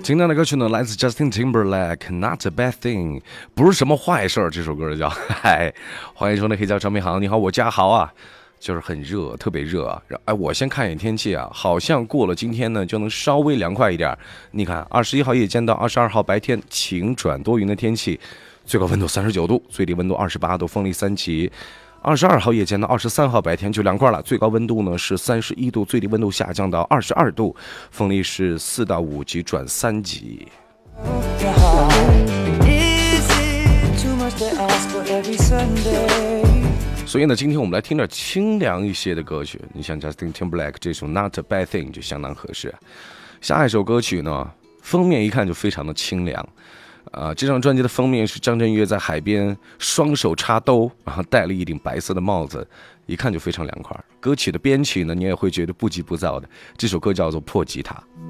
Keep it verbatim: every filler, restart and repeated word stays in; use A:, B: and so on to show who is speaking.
A: 今天的歌曲呢，来自 Justin Timberlake，Not a Bad Thing， 不是什么坏事儿。这首歌叫嗨，欢迎收听黑胶唱片行。你好，我家豪啊，就是很热，特别热啊。哎，我先看一眼天气啊，好像过了今天呢，就能稍微凉快一点。你看，二十一号夜间到二十二号白天晴转多云的天气，最高温度三十九度，最低温度二十八度，风力三级。二十二号夜间到二十三号白天就凉快了，最高温度呢是三十一度，最低温度下降到二十二度，风力是四到五级转三级。所以呢，今天我们来听点清凉一些的歌曲，你像 Justin Timberlake 这首 Not a Bad Thing 就相当合适。下一首歌曲呢，封面一看就非常的清凉。啊、呃，这张专辑的封面是张震岳在海边双手插兜，然后戴了一顶白色的帽子，一看就非常凉快。歌曲的编曲呢，你也会觉得不急不躁的。这首歌叫做《破吉他》。